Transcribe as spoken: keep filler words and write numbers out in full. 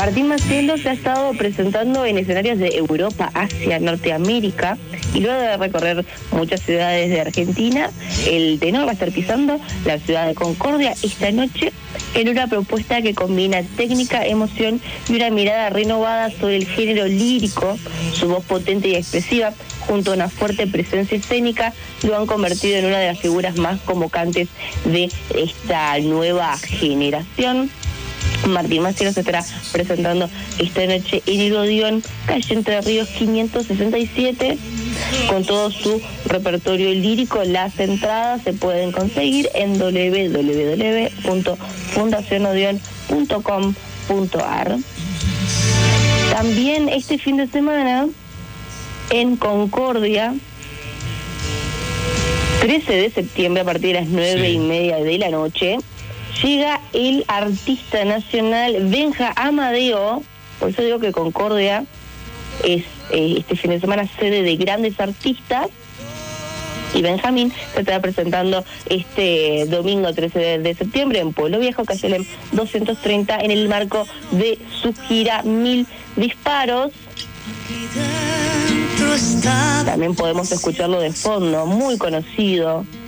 Martín Macielo se ha estado presentando en escenarios de Europa, Asia, Norteamérica, y luego de recorrer muchas ciudades de Argentina, el tenor va a estar pisando la ciudad de Concordia esta noche en una propuesta que combina técnica, emoción y una mirada renovada sobre el género lírico. Su voz potente y expresiva, junto a una fuerte presencia escénica, lo han convertido en una de las figuras más convocantes de esta nueva generación. Martín Macielo se estará presentando esta noche en el Odeón, calle Entre Ríos quinientos sesenta y siete, con todo su repertorio lírico. Las entradas se pueden conseguir en doble u doble u doble u punto fundación odeón punto com punto a r. También este fin de semana, en Concordia, trece de septiembre, a partir de las nueve y media de la noche, llega el artista nacional Benja Amadeo. Por eso digo que Concordia es eh, este fin de semana sede de grandes artistas, y Benjamín se estará presentando este domingo trece de septiembre en Pueblo Viejo, calle Lem doscientos treinta, en el marco de su gira Mil Disparos. También podemos escucharlo de fondo, muy conocido